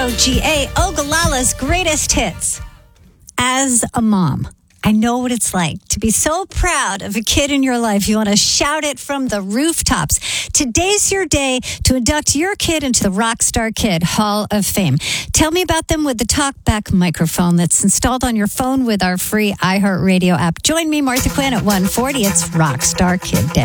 WOGA, Ogallala's greatest hits. As a mom, I know what it's like to be so proud of a kid in your life. You want to shout it from the rooftops. Today's your day to induct your kid into the Rockstar Kid Hall of Fame. Tell me about them with the TalkBack microphone that's installed on your phone with our free iHeartRadio app. Join me, Martha Quinn, at 1:40. It's Rockstar Kid Day.